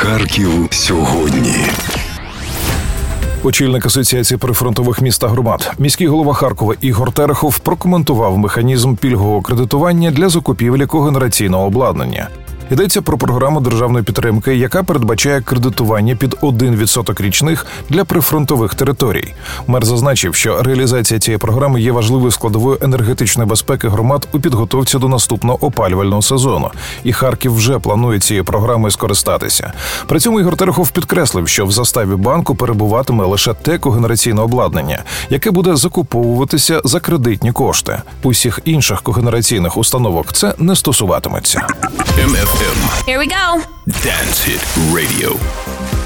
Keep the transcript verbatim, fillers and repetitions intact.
Харків сьогодні. Очільник Асоціації прифронтових міст та громад, міський голова Харкова Ігор Терехов прокоментував механізм пільгового кредитування для закупівлі когенераційного обладнання. Йдеться про програму державної підтримки, яка передбачає кредитування під один відсоток річних для прифронтових територій. Мер зазначив, що реалізація цієї програми є важливою складовою енергетичної безпеки громад у підготовці до наступного опалювального сезону. І Харків вже планує цією програмою скористатися. При цьому Ігор Терехов підкреслив, що в заставі банку перебуватиме лише те когенераційне обладнання, яке буде закуповуватися за кредитні кошти. Усіх інших когенераційних установок це не стосуватиметься. Ем Еф Ем. Here we go. Dance Hit Radio.